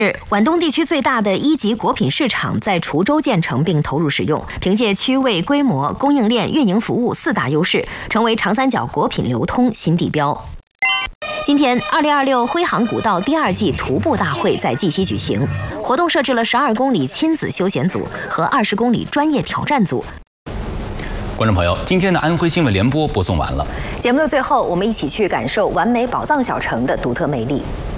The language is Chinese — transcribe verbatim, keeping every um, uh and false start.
皖东地区最大的一级果品市场在滁州建成并投入使用，凭借区位、规模、供应链、运营服务四大优势，成为长三角果品流通新地标。今天，二零二六徽杭古道第二季徒步大会在绩溪举行，活动设置了十二公里亲子休闲组和二十公里专业挑战组。 观众朋友，今天的安徽新闻联播播送完了。 节目的最后，我们一起去感受完美宝藏小城的独特魅力。